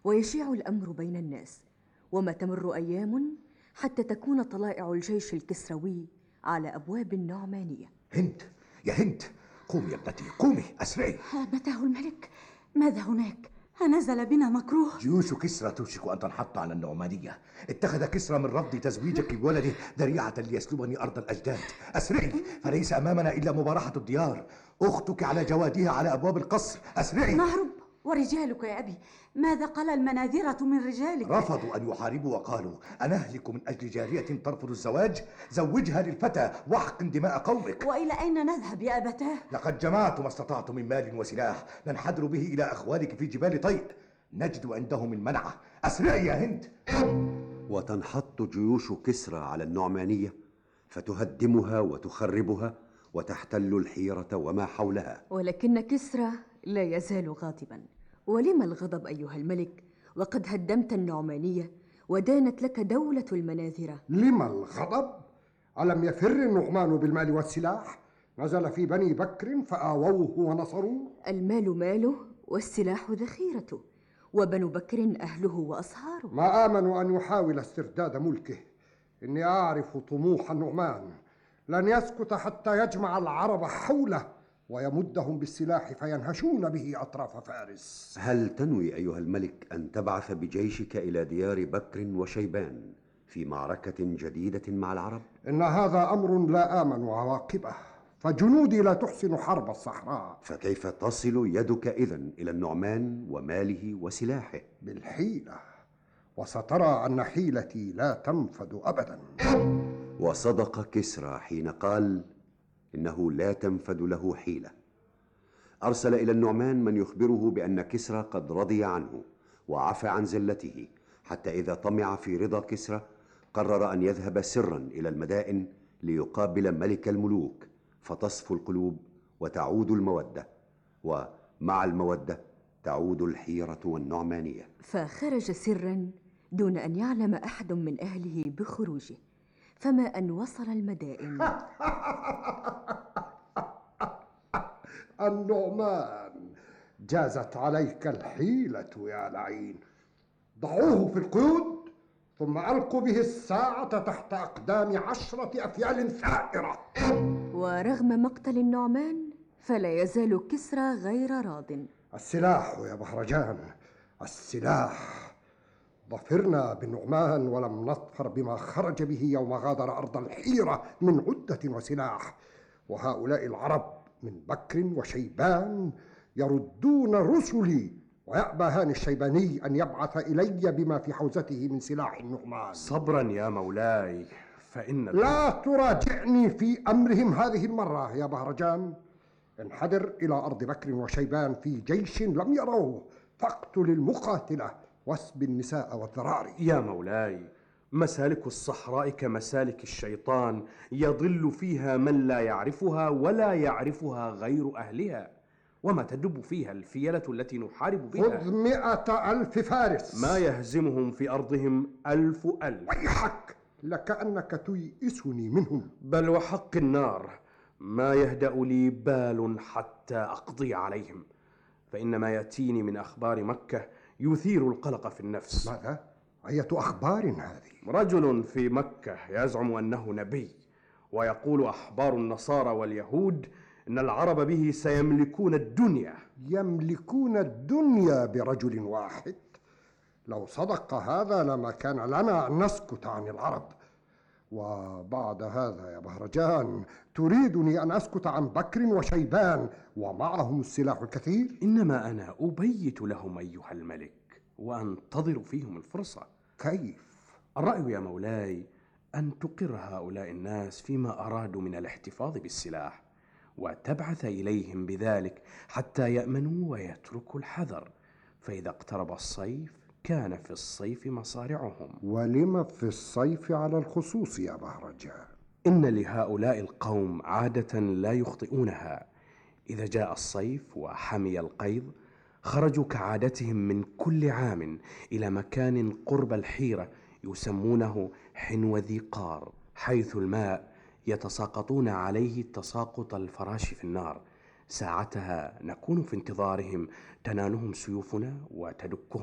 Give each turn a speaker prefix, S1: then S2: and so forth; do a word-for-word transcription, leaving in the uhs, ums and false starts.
S1: ويشيع الأمر بين الناس، وما تمر أيام حتى تكون طلائع الجيش الكسروي على أبواب النعمانية.
S2: هند، يا هند، قومي يا ابنتي، قومي أسرعي.
S3: متاه الملك؟ ماذا هناك؟ نزل بنا مكروه.
S2: جيوش كسرى توشك أن تنحط على النعمانية. اتخذ كسرى من رفض تزويجك بولده ذريعة ليسلبني أرض الأجداد. أسرعي، فليس أمامنا إلا مبارحة الديار. أختك على جوادها على أبواب القصر. أسرعي.
S3: نهرب. ورجالك يا أبي؟ ماذا قال المناذرة من رجالك؟
S2: رفضوا أن يحاربوا وقالوا: أنهلك من أجل جارية ترفض الزواج؟ زوجها للفتى واحقن دماء قومك.
S3: وإلى أين نذهب يا أبتاه؟
S2: لقد جمعت ما استطعت من مال وسلاح، ننحدر به إلى أخوالك في جبال طيء، نجد عندهم المنعة. أسرعي يا هند.
S4: وتنحط جيوش كسرى على النعمانية فتهدمها وتخربها وتحتل الحيرة وما حولها.
S1: ولكن كسرى لا يزال غاضبا. ولم الغضب أيها الملك وقد هدمت النعمانية ودانت لك دولة المناذرة؟
S5: لم الغضب؟ ألم يفر النعمان بالمال والسلاح؟ نزل في بني بكر فآووه ونصروه.
S1: المال ماله والسلاح ذخيرته، وبنو بكر أهله وأصهاره.
S5: ما آمنوا أن يحاول استرداد ملكه. إني أعرف طموح النعمان، لن يسكت حتى يجمع العرب حوله ويمدهم بالسلاح فينهشون به أطراف فارس.
S4: هل تنوي أيها الملك أن تبعث بجيشك إلى ديار بكر وشيبان في معركة جديدة مع العرب؟
S5: إن هذا أمر لا آمن عواقبه، فجنودي لا تحسن حرب الصحراء.
S4: فكيف تصل يدك إذن إلى النعمان وماله وسلاحه؟
S5: بالحيلة، وسترى أن حيلتي لا تنفد أبدا.
S4: وصدق كسرى حين قال إنه لا تنفد له حيلة. أرسل إلى النعمان من يخبره بأن كسرى قد رضي عنه وعفى عن زلته، حتى إذا طمع في رضا كسرى قرر أن يذهب سرا إلى المدائن ليقابل ملك الملوك، فتصفو القلوب وتعود المودة، ومع المودة تعود الحيرة والنعمانية.
S1: فخرج سرا دون أن يعلم أحد من أهله بخروجه، فما أن وصل المدائن.
S5: النعمان، جازت عليك الحيلة يا لعين. ضعوه في القيود ثم ألقوا به الساعة تحت أقدام عشرة أفيال ثائرة.
S1: ورغم مقتل النعمان فلا يزال كسرى غير راض.
S5: السلاح يا بهرجان، السلاح. ظفرنا بالنعمان ولم نظفر بما خرج به يوم غادر أرض الحيرة من عدة وسلاح. وهؤلاء العرب من بكر وشيبان يردون رسلي، ويأبى هاني الشيباني أن يبعث إلي بما في حوزته من سلاح النعمان.
S6: صبرا يا مولاي، فإن
S5: لا تراجعني في أمرهم هذه المرة يا بهرجان. انحدر إلى أرض بكر وشيبان في جيش لم يروه، فاقتل المقاتلة واسب النساء والذراري.
S6: يا مولاي، مسالك الصحراء كمسالك الشيطان، يضل فيها من لا يعرفها ولا يعرفها غير أهلها، وما تدب فيها الفيلة التي نحارب بها.
S5: خذ مئة ألف فارس،
S6: ما يهزمهم في أرضهم ألف ألف.
S5: ويحك، لكأنك تيئسني منهم.
S6: بل وحق النار، ما يهدأ لي بال حتى أقضي عليهم، فإن ما يأتيني من أخبار مكة يثير القلق في النفس.
S5: ماذا؟ أية أخبار هذه؟
S6: رجل في مكة يزعم أنه نبي، ويقول أحبار النصارى واليهود إن العرب به سيملكون الدنيا.
S5: يملكون الدنيا برجل واحد؟ لو صدق هذا لما كان لنا أن نسكت عن العرب. وبعد هذا يا بهرجان تريدني أن أسكت عن بكر وشيبان ومعهم السلاح الكثير؟
S6: إنما أنا أبيت لهم أيها الملك وأنتظر فيهم الفرصة.
S5: كيف؟
S6: الرأي يا مولاي أن تقر هؤلاء الناس فيما أرادوا من الاحتفاظ بالسلاح، وتبعث إليهم بذلك حتى يأمنوا ويتركوا الحذر، فإذا اقترب الصيف كان في الصيف مصارعهم.
S5: ولم في الصيف على الخصوص يا بهرجان؟
S6: إن لهؤلاء القوم عادة لا يخطئونها. إذا جاء الصيف وحمي القيظ خرجوا كعادتهم من كل عام إلى مكان قرب الحيرة يسمونه حنو ذي قار، حيث الماء يتساقطون عليه تساقط الفراش في النار. ساعتها نكون في انتظارهم، تنالهم سيوفنا وتدكهم